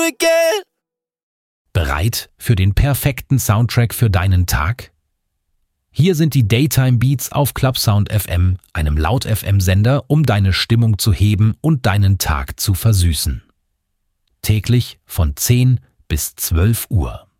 again. Bereit für den perfekten Soundtrack für deinen Tag? Hier sind die Daytime Beats auf Clubsound FM, einem Laut-FM-Sender, um deine Stimmung zu heben und deinen Tag zu versüßen. Täglich von 10 bis 12 Uhr.